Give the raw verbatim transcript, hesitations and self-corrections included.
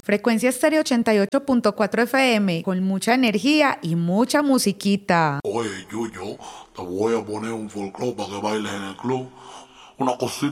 Frecuencia Estéreo ochenta y ocho punto cuatro F M, con mucha energía y mucha musiquita. Oye, Yuyo, te voy a poner un folclore para que bailes en el club. Una cosita